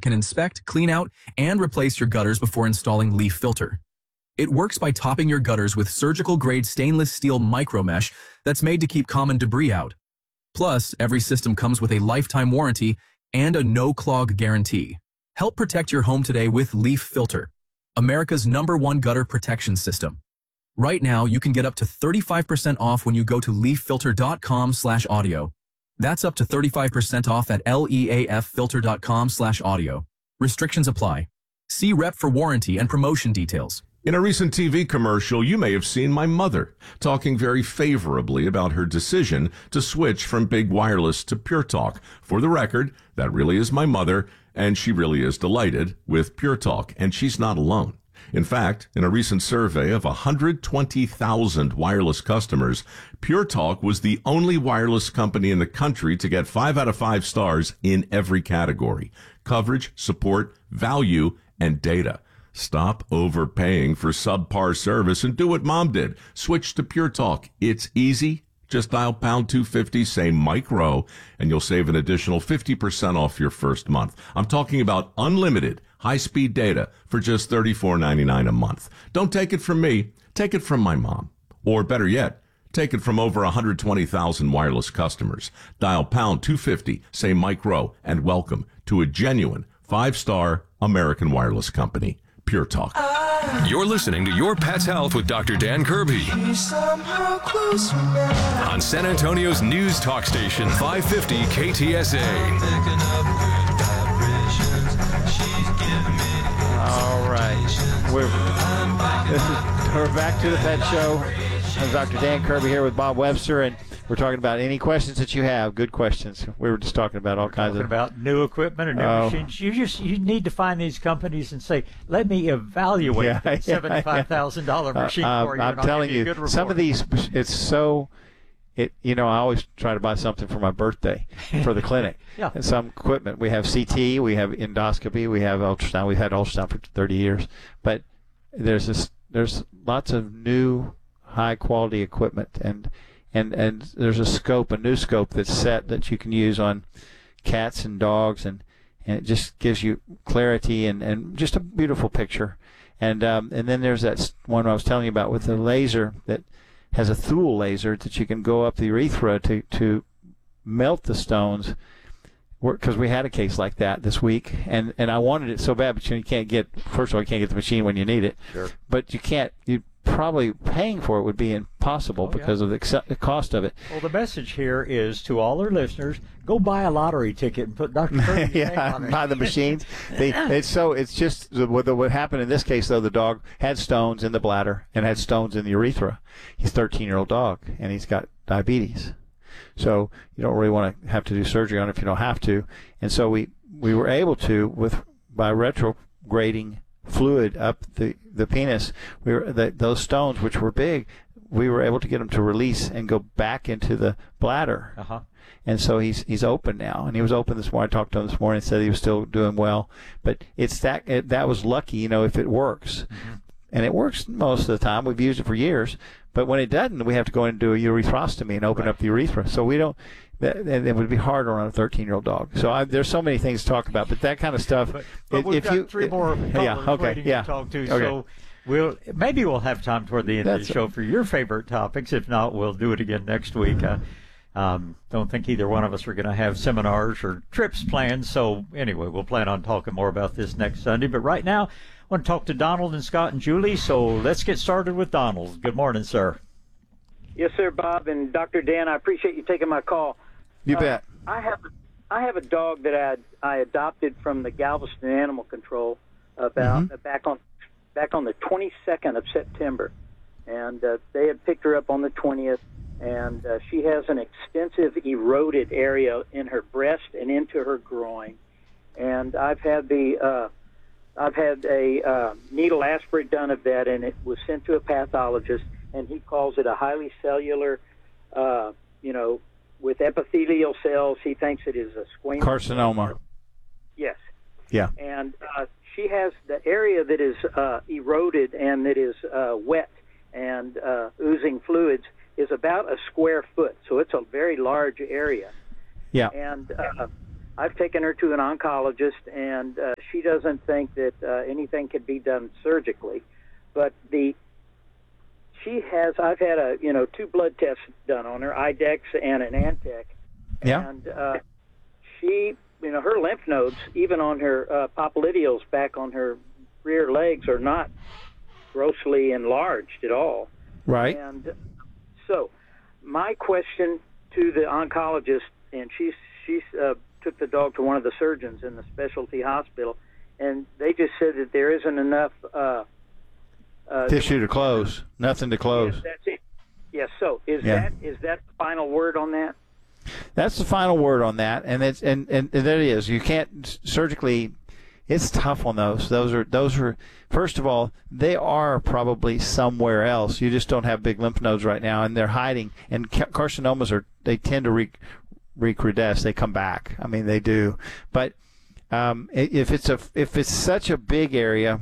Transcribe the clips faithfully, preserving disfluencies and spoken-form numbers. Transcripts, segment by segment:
can inspect, clean out, and replace your gutters before installing Leaf Filter. It works by topping your gutters with surgical-grade stainless steel micromesh that's made to keep common debris out. Plus, every system comes with a lifetime warranty and a no-clog guarantee. Help protect your home today with Leaf Filter, America's number one gutter protection system. Right now, you can get up to thirty-five percent off when you go to leaf filter dot com slash audio. That's up to thirty-five percent off at leaf filter dot com slash audio. Restrictions apply. See rep for warranty and promotion details. In a recent T V commercial, you may have seen my mother talking very favorably about her decision to switch from Big Wireless to Pure Talk. For the record, that really is my mother, and she really is delighted with Pure Talk, and she's not alone. In fact, in a recent survey of one hundred twenty thousand wireless customers, Pure Talk was the only wireless company in the country to get five out of five stars in every category: coverage, support, value, and data. Stop overpaying for subpar service and do what Mom did. Switch to Pure Talk. It's easy. Just dial pound two fifty, say Mike Rowe, and you'll save an additional fifty percent off your first month. I'm talking about unlimited high-speed data for just thirty-four ninety-nine a month. Don't take it from me. Take it from my mom. Or better yet, take it from over one hundred twenty thousand wireless customers. Dial pound two fifty, say Mike Rowe, and welcome to a genuine five-star American wireless company. Pure Talk. You're listening to Your Pet's Health with Doctor Dan Kirby on San Antonio's news talk station, five fifty K T S A. All right. We're, this is, we're back to the Pet Show. I'm Doctor Dan Kirby here with Bob Webster, and we're talking about any questions that you have. Good questions. We were just talking about all we're kinds talking of about new equipment or new oh. machines. You just you need to find these companies and say, "Let me evaluate yeah, the seventy-five thousand dollar yeah. machine uh, for you." I'm telling you, you some of these, it's so. It you know I always try to buy something for my birthday for the clinic. Yeah. And some equipment. We have C T, we have endoscopy, we have ultrasound. We've had ultrasound for thirty years, but there's this there's lots of new high quality equipment, and and and there's a scope, a new scope that's set that you can use on cats and dogs, and and it just gives you clarity and and just a beautiful picture. And um and then there's that one I was telling you about with the laser that has a Thule laser that you can go up the urethra to to melt the stones, because we had a case like that this week, and and I wanted it so bad, but you, know, you can't get, first of all, you can't get the machine when you need it. Sure. But you can't, you probably paying for it would be impossible oh, because yeah. of the, ex- the cost of it. Well, the message here is to all our listeners: go buy a lottery ticket and put Doctor Kirby's yeah, name on it. Buy the machines. They, it's so it's just what, what happened in this case, though. The dog had stones in the bladder and had stones in the urethra. He's a thirteen-year-old dog, and he's got diabetes. So you don't really want to have to do surgery on it if you don't have to. And so we, we were able to, with by retrograding fluid up the, the penis, we were the, those stones, which were big, we were able to get them to release and go back into the bladder. Uh-huh. And so he's he's open now, and he was open this morning. I talked to him this morning and said he was still doing well. But it's that it, that was lucky, you know, if it works. Mm-hmm. And it works most of the time. We've used it for years. But when it doesn't, we have to go in and do a urethrostomy and open right. up the urethra. So we don't. That, that would be harder on a thirteen-year-old dog. So I, there's so many things to talk about, but that kind of stuff. But, but if, we've if got you, three more callers yeah, okay, waiting yeah, to talk to. Okay. So we'll maybe we'll have time toward the end That's of the show for your favorite topics. If not, we'll do it again next week. Uh, um, don't think either one of us are going to have seminars or trips planned. So anyway, we'll plan on talking more about this next Sunday. But right now, I want to talk to Donald and Scott and Julie. So let's get started with Donald. Good morning, sir. Yes, sir, Bob and Doctor Dan. I appreciate you taking my call. You uh, bet. I have I have a dog that I I adopted from the Galveston Animal Control about mm-hmm. uh, back on back on the twenty-second of September, and uh, they had picked her up on the twentieth, and uh, she has an extensive eroded area in her breast and into her groin, and I've had the uh, I've had a uh, needle aspirate done of that, and it was sent to a pathologist, and he calls it a highly cellular, uh, you know. with epithelial cells. He thinks it is a squamous carcinoma. Yes. Yeah. And uh, she has the area that is uh, eroded and that is uh, wet and uh, oozing fluids is about a square foot, so it's a very large area. Yeah. And uh, I've taken her to an oncologist, and uh, doesn't think that uh, anything could be done surgically, but the she has. I've had a you know two blood tests done on her, I DEX and an Antec, Yeah. and uh, she you know her lymph nodes, even on her uh, popliteals back on her rear legs, are not grossly enlarged at all. Right. And so, my question to the oncologist, and she's she's uh, took the dog to one of the surgeons in the specialty hospital, and they just said that there isn't enough uh, uh, Tissue to close. Nothing to close. Yes, that's it. Yes. So, is Yeah. that is that the final word on that? That's the final word on that, and it's and, and, and that is you can't surgically. It's tough on those. Those are those are first of all, they are probably somewhere else. You just don't have big lymph nodes right now, and they're hiding. And ca- carcinomas are they tend to re- recrudesce. They come back. I mean, they do. But um, i- if it's a if it's such a big area,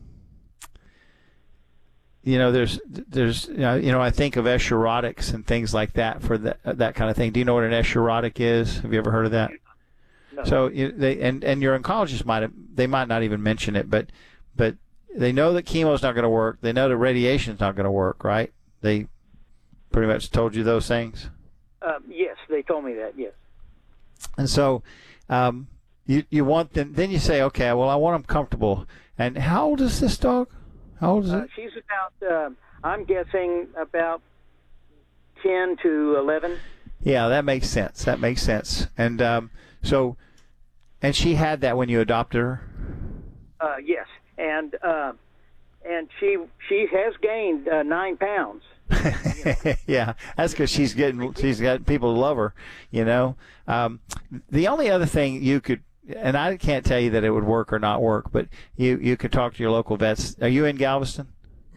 you know, there's there's you know, you know I think of escherichotics and things like that for that that kind of thing. Do you know what an escherichotic is? Have you ever heard of that? No. So you, they and, and your oncologist might have, they might not even mention it, but but they know that chemo's not going to work. They know that radiation's not going to work, right? They pretty much told you those things. Uh, yes, they told me that. Yes. And so um, you you want them. Then you say, okay, well, I want them comfortable. And how old is this dog? How old is Uh, it? she's about. Uh, I'm guessing about ten to eleven. Yeah, that makes sense. That makes sense. And um, so, and she had that when you adopted her. Uh, yes, and uh, and she she has gained uh, nine pounds. Yeah, that's because she's getting she's got people who love her, you know. Um, the only other thing you could, and I can't tell you that it would work or not work, but you you could talk to your local vets. Are you in Galveston?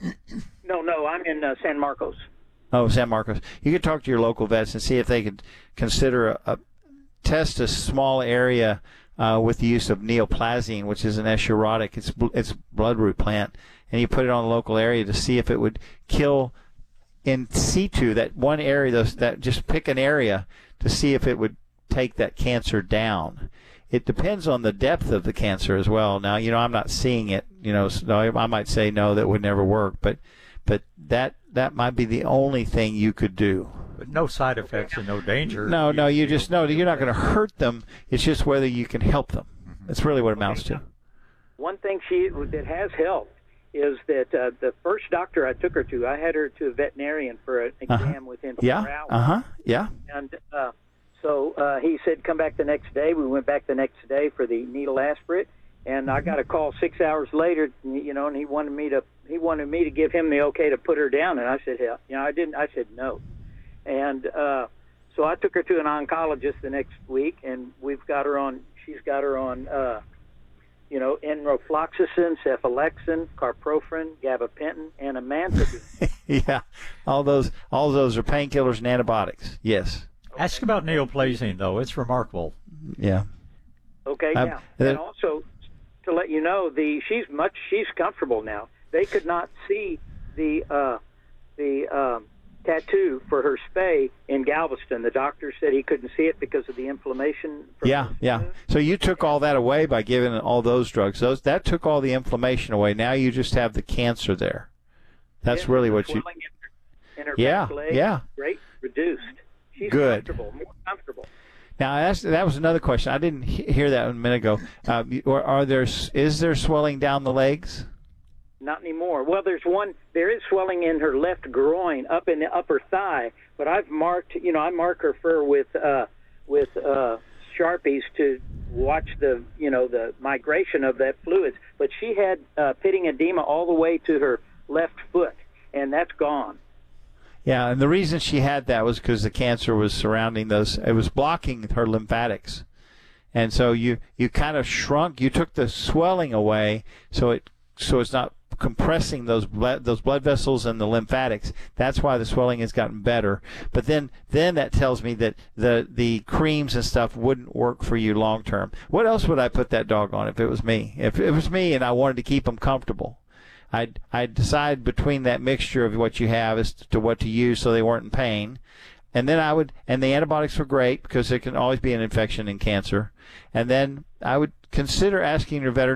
No, no, I'm in uh, San Marcos. Oh, San Marcos. You could talk to your local vets and see if they could consider a, a test a small area uh, with the use of neoplazine, which is an escherichotic. It's it's bloodroot plant, and you put it on a local area to see if it would kill in situ that one area. Those that just pick an area to see if it would take that cancer down. It depends on the depth of the cancer as well. Now, you know, I'm not seeing it. You know, so I might say no, that would never work, but but that that might be the only thing you could do. But no side effects and no danger. No, no, you just know that you're not going to hurt them. It's just whether you can help them. That's really what it amounts to. One thing she that has helped is that uh, the first doctor I took her to, I had her to a veterinarian for an exam Uh-huh. within four Yeah. hours. Uh huh. Yeah. And uh, so uh, he said, come back the next day. We went back the next day for the needle aspirate, and I got a call six hours later. You know, and he wanted me to he wanted me to give him the okay to put her down, and I said, hell, you know, I didn't. I said no, and uh, so I took her to an oncologist the next week, and we've got her on. She's got her on. Uh, you know, enrofloxacin, cephalexin, carprofen, gabapentin, and amantadine. Yeah. All those all those are painkillers and antibiotics. Yes. Ask about neoplazine, though. It's remarkable. Yeah. Okay, Um, now, uh, and also to let you know, the she's much she's comfortable now. They could not see the uh, the um, tattoo for her spay in Galveston. The doctor said he couldn't see it because of the inflammation. From Yeah, the yeah. wound. So you took all that away by giving all those drugs. Those that took all the inflammation away. Now you just have the cancer there. That's Yeah, really the what you. swelling in her, in her Yeah, back leg, yeah. great reduced. She's Good. comfortable, more comfortable. Now that's, that was another question. I didn't he- hear that a minute ago. Uh, or are there is there swelling down the legs? Not anymore. Well, there's one. There is swelling in her left groin, up in the upper thigh. But I've marked. You know, I mark her fur with uh, with uh, sharpies to watch the you know the migration of that fluids. But she had uh, pitting edema all the way to her left foot, and that's gone. Yeah, and the reason she had that was because the cancer was surrounding those. It was blocking her lymphatics, and so you you kind of shrunk. You took the swelling away, so it so it's not compressing those blood, those blood vessels and the lymphatics. That's why the swelling has gotten better. But then then that tells me that the the creams and stuff wouldn't work for you long term. What else would I put that dog on if it was me? If it was me and I wanted to keep him comfortable, I'd I'd decide between that mixture of what you have as to what to use so they weren't in pain. And then I would, and the antibiotics were great because there can always be an infection in cancer. And then I would consider asking your veterinarian